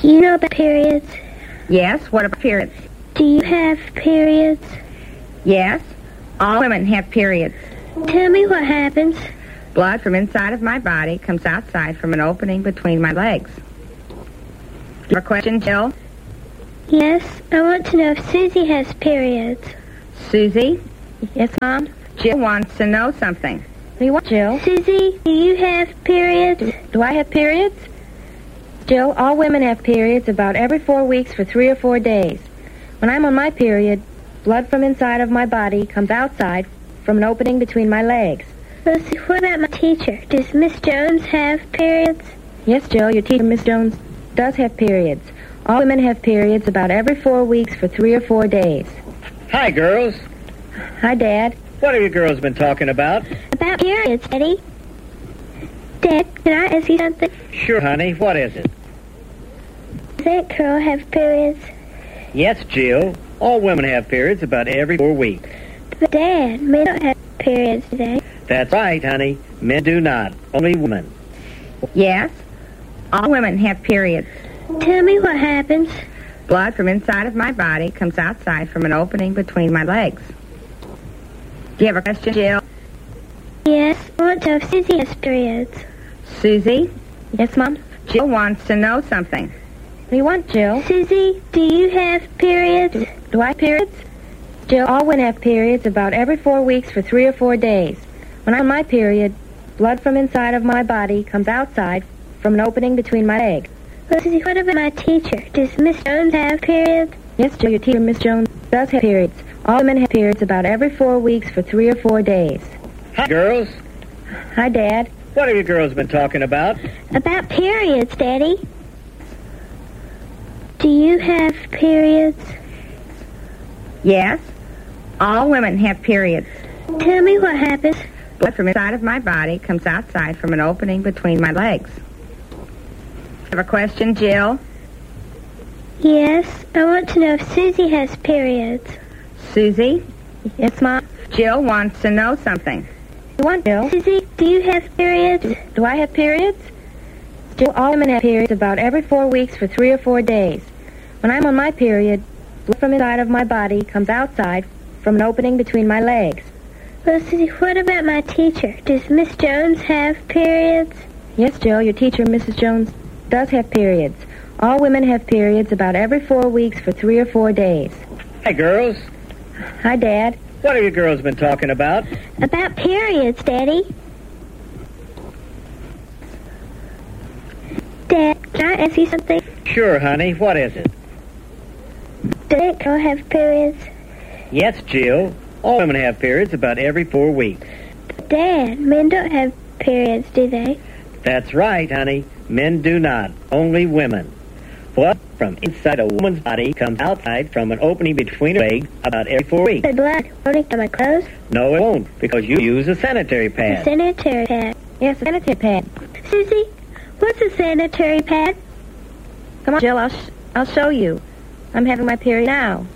You know about periods? Yes, what about periods? Do you have periods? Yes, all women have periods. Tell me what happens. Blood from inside of my body comes outside from an opening between my legs. Your question, Jill? Yes, I want to know if Susie has periods. Susie? Yes, Mom? Jill wants to know something. What do you want, Jill? Susie, do you have periods? Do I have periods? Jill, all women have periods about every 4 weeks for 3 or 4 days. When I'm on my period, blood from inside of my body comes outside from an opening between my legs. Lucy, what about my teacher? Does Miss Jones have periods? Yes, Jill, your teacher, Miss Jones, does have periods. All women have periods about every 4 weeks for 3 or 4 days. Hi, girls. Hi, Dad. What have you girls been talking about? About periods, Daddy. Dad, can I ask you something? Sure, honey. What is it? Does that girl have periods? Yes, Jill. All women have periods about every 4 weeks. But Dad, men don't have periods today. That's right, honey. Men do not. Only women. Yes, all women have periods. Tell me what happens. Blood from inside of my body comes outside from an opening between my legs. Do you have a question, Jill? Yes, I want to know if Susie has periods. Susie? Yes, Mom? Jill wants to know something. What do you want, Jill? Susie, do you have periods? Do I have periods? Jill, all women have periods about every 4 weeks for 3 or 4 days. When I'm on my period, blood from inside of my body comes outside from an opening between my legs. Lucy, what about my teacher? Does Miss Jones have periods? Yes, Jill, your teacher, Miss Jones, does have periods. All women have periods about every 4 weeks for 3 or 4 days. Hi, girls. Hi, Dad. What have you girls been talking about? About periods, Daddy. Do you have periods? Yes, all women have periods. Tell me what happens. Blood from inside of my body comes outside from an opening between my legs. Have a question, Jill? Yes, I want to know if Susie has periods. Susie? Yes, Mom? Jill wants to know something. What do you want, Jill? Susie, do you have periods? Do I have periods? Jill, all women have periods about every 4 weeks for 3 or 4 days. When I'm on my period, blood from inside of my body comes outside from an opening between my legs. Well, Susie, what about my teacher? Does Miss Jones have periods? Yes, Jill, your teacher, Mrs. Jones, does have periods. All women have periods about every 4 weeks for 3 or 4 days. Hi, girls. Hi, Dad. What have you girls been talking about? About periods, Daddy. Dad, can I ask you something? Sure, honey. What is it? Does that girl have periods? Yes, Jill. All women have periods about every 4 weeks. But Dad, men don't have periods, do they? That's right, honey. Men do not. Only women. Blood from inside a woman's body comes outside from an opening between her legs about every 4 weeks. The blood won't it on my clothes? No, it won't, because you use a sanitary A pad. sanitary pad. Yes, a sanitary pad. Susie, what's a sanitary pad? Come on, Jill, I'll show you. I'm having my period now.